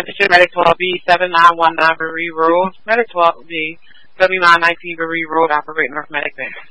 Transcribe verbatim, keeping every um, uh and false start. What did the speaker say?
Attention, Medic twelve B, seven nine one nine Berea Road. Medic twelve B, seven nine one nine Berea Road, operate North Medic Base.